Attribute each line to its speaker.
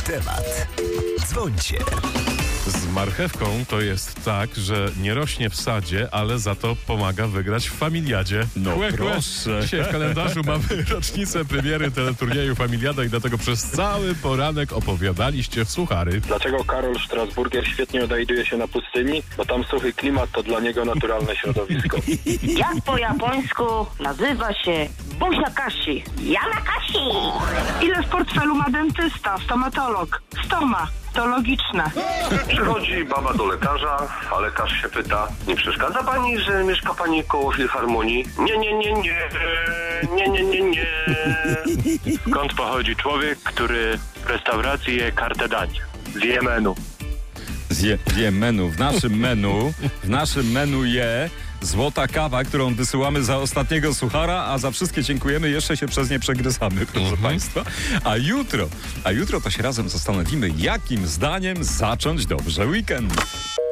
Speaker 1: temat. Dzwońcie.
Speaker 2: Z marchewką to jest tak, że nie rośnie w sadzie, ale za to pomaga wygrać w familiadzie.
Speaker 3: No proszę.
Speaker 2: Dzisiaj w kalendarzu mamy rocznicę premiery teleturnieju Familiada i dlatego przez cały poranek opowiadaliście suchary.
Speaker 4: Dlaczego Karol Strasburger świetnie odnajduje się na pustyni? Bo tam suchy klimat to dla niego naturalne środowisko.
Speaker 5: Jak po japońsku nazywa się Busia Kasi? Yamakasi!
Speaker 6: Ile w portfelu ma dentysta, stomatolog? Stoma. To logiczne.
Speaker 7: Przychodzi baba do lekarza, a lekarz się pyta: nie przeszkadza pani, że mieszka pani koło filharmonii? Nie. Skąd pochodzi człowiek, który w restauracji je kartę dań? Z Jemenu.
Speaker 3: Z Jemenu. W naszym menu je złota kawa, którą wysyłamy za ostatniego suchara, a za wszystkie dziękujemy, jeszcze się przez nie przegryzamy, proszę Państwa. A jutro to się razem zastanowimy, jakim zdaniem zacząć dobrze weekend.